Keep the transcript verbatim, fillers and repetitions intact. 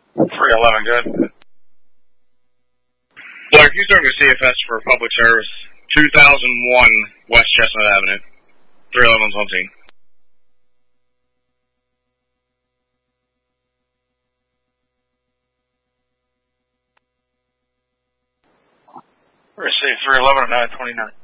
three eleven, good. Blair, you serving C F S for public service, two thousand one West Chestnut Avenue, three eleven on team. Receive three eleven at nine twenty-nine.